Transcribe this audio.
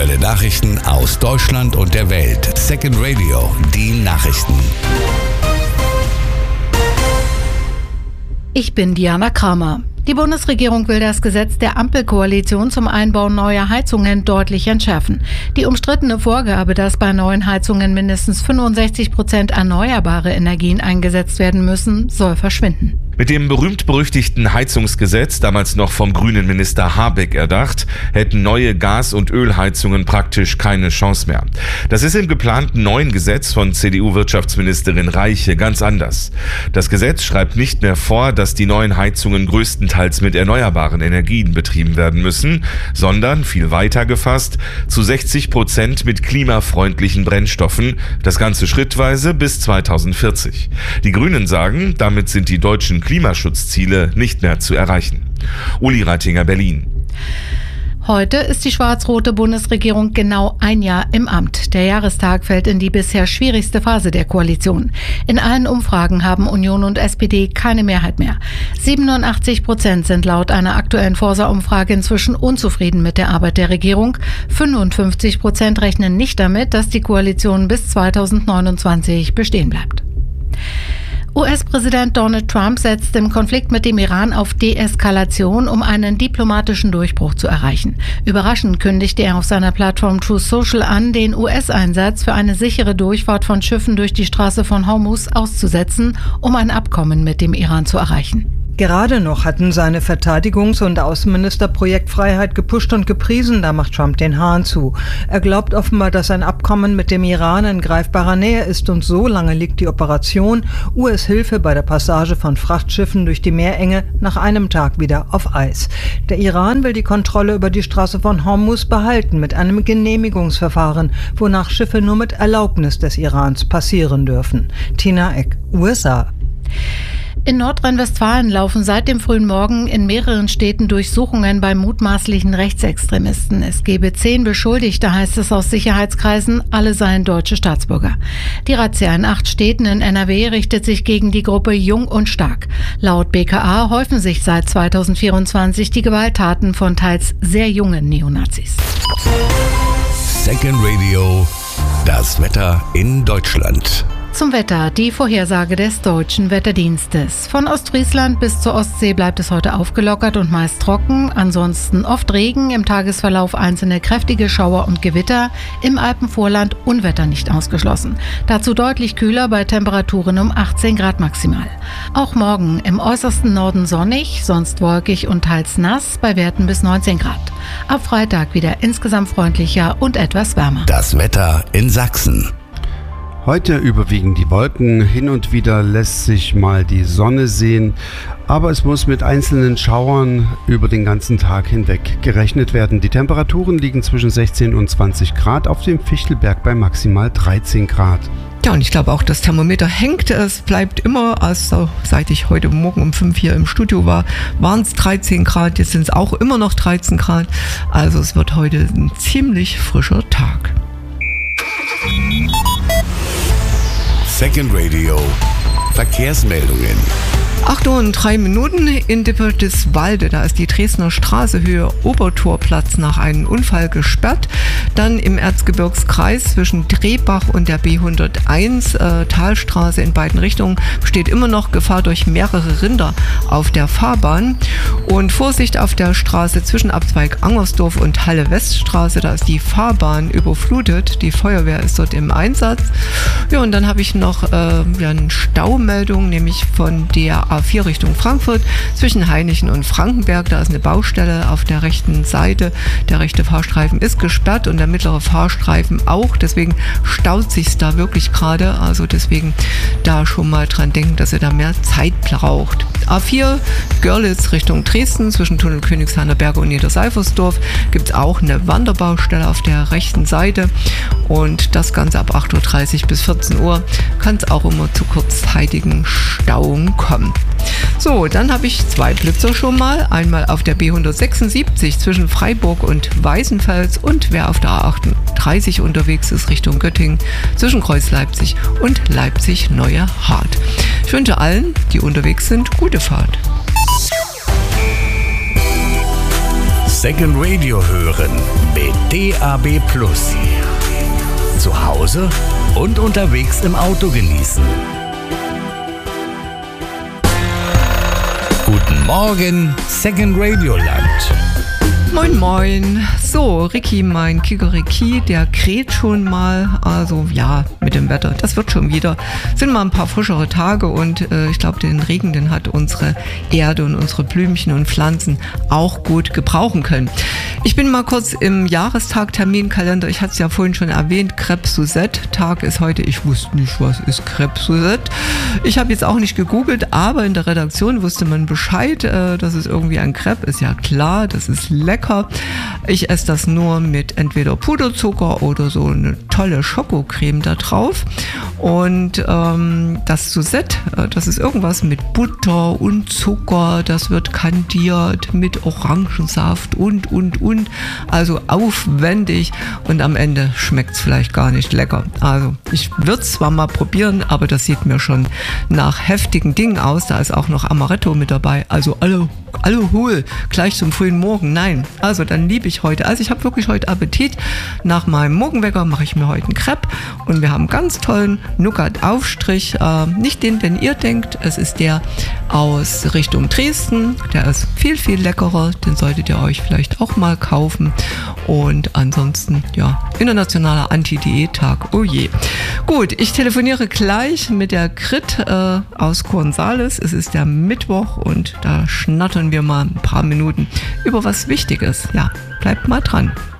Aktuelle Nachrichten aus Deutschland und der Welt. Second Radio, die Nachrichten. Ich bin Diana Kramer. Die Bundesregierung will das Gesetz der Ampelkoalition zum Einbau neuer Heizungen deutlich entschärfen. Die umstrittene Vorgabe, dass bei neuen Heizungen mindestens 65% erneuerbare Energien eingesetzt werden müssen, soll verschwinden. Mit dem berühmt-berüchtigten Heizungsgesetz, damals noch vom grünen Minister Habeck erdacht, hätten neue Gas- und Ölheizungen praktisch keine Chance mehr. Das ist im geplanten neuen Gesetz von CDU-Wirtschaftsministerin Reiche ganz anders. Das Gesetz schreibt nicht mehr vor, dass die neuen Heizungen größtenteils mit erneuerbaren Energien betrieben werden müssen, sondern, viel weiter gefasst, zu 60% mit klimafreundlichen Brennstoffen, das Ganze schrittweise bis 2040. Die Grünen sagen, damit sind die deutschen Klimaschutzziele nicht mehr zu erreichen. Uli Reitinger, Berlin. Heute ist die schwarz-rote Bundesregierung genau ein Jahr im Amt. Der Jahrestag fällt in die bisher schwierigste Phase der Koalition. In allen Umfragen haben Union und SPD keine Mehrheit mehr. 87% sind laut einer aktuellen Forsa-Umfrage inzwischen unzufrieden mit der Arbeit der Regierung. 55% rechnen nicht damit, dass die Koalition bis 2029 bestehen bleibt. US-Präsident Donald Trump setzt im Konflikt mit dem Iran auf Deeskalation, um einen diplomatischen Durchbruch zu erreichen. Überraschend kündigte er auf seiner Plattform Truth Social an, den US-Einsatz für eine sichere Durchfahrt von Schiffen durch die Straße von Hormuz auszusetzen, um ein Abkommen mit dem Iran zu erreichen. Gerade noch hatten seine Verteidigungs- und Außenminister Projektfreiheit gepusht und gepriesen, da macht Trump den Hahn zu. Er glaubt offenbar, dass ein Abkommen mit dem Iran in greifbarer Nähe ist und so lange liegt die Operation US-Hilfe bei der Passage von Frachtschiffen durch die Meerenge nach einem Tag wieder auf Eis. Der Iran will die Kontrolle über die Straße von Hormuz behalten mit einem Genehmigungsverfahren, wonach Schiffe nur mit Erlaubnis des Irans passieren dürfen. Tina Eck, USA. In Nordrhein-Westfalen laufen seit dem frühen Morgen in mehreren Städten Durchsuchungen bei mutmaßlichen Rechtsextremisten. Es gebe 10 Beschuldigte, heißt es aus Sicherheitskreisen, alle seien deutsche Staatsbürger. Die Razzia in 8 Städten in NRW richtet sich gegen die Gruppe Jung und Stark. Laut BKA häufen sich seit 2024 die Gewalttaten von teils sehr jungen Neonazis. Second Radio, das Wetter in Deutschland. Zum Wetter, die Vorhersage des Deutschen Wetterdienstes. Von Ostfriesland bis zur Ostsee bleibt es heute aufgelockert und meist trocken. Ansonsten oft Regen, im Tagesverlauf einzelne kräftige Schauer und Gewitter. Im Alpenvorland Unwetter nicht ausgeschlossen. Dazu deutlich kühler bei Temperaturen um 18 Grad maximal. Auch morgen im äußersten Norden sonnig, sonst wolkig und teils nass, bei Werten bis 19 Grad. Ab Freitag wieder insgesamt freundlicher und etwas wärmer. Das Wetter in Sachsen. Heute überwiegen die Wolken, hin und wieder lässt sich mal die Sonne sehen, aber es muss mit einzelnen Schauern über den ganzen Tag hinweg gerechnet werden. Die Temperaturen liegen zwischen 16 und 20 Grad, auf dem Fichtelberg bei maximal 13 Grad. Ja, und ich glaube auch, das Thermometer hängt. Es bleibt immer, also seit ich heute Morgen um 5 hier im Studio war, waren es 13 Grad. Jetzt sind es auch immer noch 13 Grad. Also es wird heute ein ziemlich frischer Tag. Second Radio, Verkehrsmeldungen. 8:03 Uhr in Dippertiswalde. Da ist die Dresdner Straße Höhe Obertorplatz nach einem Unfall gesperrt. Dann im Erzgebirgskreis zwischen Drehbach und der B101 Talstraße in beiden Richtungen besteht immer noch Gefahr durch mehrere Rinder auf der Fahrbahn. Und Vorsicht auf der Straße zwischen Abzweig Angersdorf und Halle-Weststraße. Da ist die Fahrbahn überflutet. Die Feuerwehr ist dort im Einsatz. Ja, und dann habe ich noch eine Staumeldung, nämlich von der A4 Richtung Frankfurt zwischen Hainichen und Frankenberg. Da ist eine Baustelle auf der rechten Seite. Der rechte Fahrstreifen ist gesperrt und der mittlere Fahrstreifen auch. Deswegen staut sich's da wirklich gerade. Also deswegen da schon mal dran denken, dass ihr da mehr Zeit braucht. A4 Görlitz Richtung Dresden zwischen Tunnel Königshainer Berge und Niederseifersdorf gibt es auch eine Wanderbaustelle auf der rechten Seite. Und das Ganze ab 8:30 Uhr bis 14 Uhr kann es auch immer zu kurzzeitigen Stauen kommen. So, dann habe ich 2 Blitzer schon mal. Einmal auf der B176 zwischen Freiburg und Weißenfels und wer auf der A38 unterwegs ist Richtung Göttingen zwischen Kreuz Leipzig und Leipzig-Neue Hart. Ich wünsche allen, die unterwegs sind, gute Fahrt. Second Radio hören mit DAB+. Zu Hause und unterwegs im Auto genießen. Guten Morgen, Second Radio Land. Moin moin. So, Ricky, mein Kikeriki, der kräht schon mal. Also ja, mit dem Wetter, das wird schon wieder. Sind mal ein paar frischere Tage und ich glaube, den Regen, den hat unsere Erde und unsere Blümchen und Pflanzen auch gut gebrauchen können. Ich bin mal kurz im Jahrestag-Terminkalender. Ich hatte es ja vorhin schon erwähnt, Crêpe Suzette. Tag ist heute, ich wusste nicht, was ist Crêpe Suzette. Ich habe jetzt auch nicht gegoogelt, aber in der Redaktion wusste man Bescheid, dass es irgendwie ein Crepe ist. Ja klar, das ist lecker. Ich esse das nur mit entweder Puderzucker oder so eine tolle Schokocreme da drauf. Und das Suzette, das ist irgendwas mit Butter und Zucker, das wird kandiert mit Orangensaft und. Also aufwendig und am Ende schmeckt es vielleicht gar nicht lecker. Also ich würde es zwar mal probieren, aber das sieht mir schon nach heftigen Dingen aus. Da ist auch noch Amaretto mit dabei. Also alle hol, gleich zum frühen Morgen. Nein, also dann liebe ich heute. Also ich habe wirklich heute Appetit. Nach meinem Morgenwecker mache ich mir heute einen Crepe und wir haben einen ganz tollen Nougat-Aufstrich. Nicht den, wenn ihr denkt, es ist der aus Richtung Dresden. Der ist viel, viel leckerer. Den solltet ihr euch vielleicht auch mal kaufen. Und ansonsten, ja, internationaler Anti-Diät-Tag. Oh je. Gut, ich telefoniere gleich mit der Grit aus Gonzales. Es ist der Mittwoch und da schnattern wir mal ein paar Minuten über was Wichtiges. Ja, bleibt mal dran.